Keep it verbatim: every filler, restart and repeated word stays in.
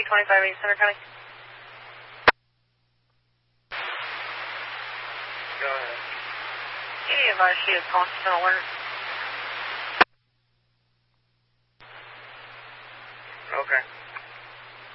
twenty-five East Center County. Go ahead. Any advice she is constant alert? Okay.